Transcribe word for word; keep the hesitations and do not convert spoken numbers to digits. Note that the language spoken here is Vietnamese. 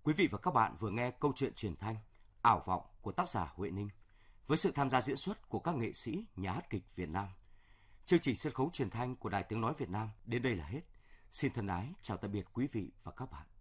Quý vị và các bạn vừa nghe câu chuyện truyền thanh Ảo vọng của tác giả Huệ Ninh với sự tham gia diễn xuất của các nghệ sĩ nhà hát kịch Việt Nam. Chương trình sân khấu truyền thanh của Đài Tiếng nói Việt Nam đến đây là hết. Xin thân ái chào tạm biệt quý vị và các bạn.